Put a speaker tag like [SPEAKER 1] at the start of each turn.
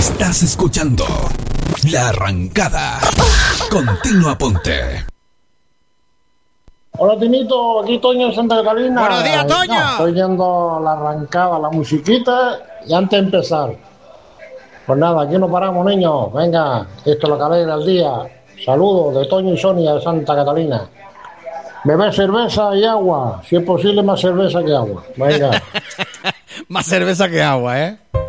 [SPEAKER 1] Estás escuchando La Arrancada. Continua Ponte.
[SPEAKER 2] Hola Tinito, aquí Toño en Santa Catalina.
[SPEAKER 3] Buenos días, Toño.
[SPEAKER 2] No, estoy yendo La Arrancada, la musiquita y antes de empezar. Pues nada, aquí no paramos, niños. Venga, esto es lo que alegra el día. Saludos de Toño y Sonia de Santa Catalina. Beber cerveza y agua. Si es posible, más cerveza que agua. Venga.
[SPEAKER 3] Más cerveza que agua, ¿eh?